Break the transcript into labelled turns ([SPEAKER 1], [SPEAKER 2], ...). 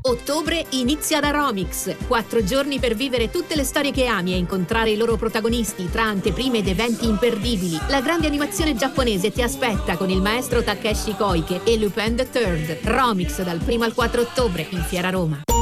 [SPEAKER 1] Ottobre inizia da Romix. 4 giorni per vivere tutte le storie che ami e incontrare i loro protagonisti tra anteprime ed eventi imperdibili. La grande animazione giapponese ti aspetta con il maestro Takeshi Koike e Lupin the Third. Romix dal 1 al 4 ottobre in Fiera Roma.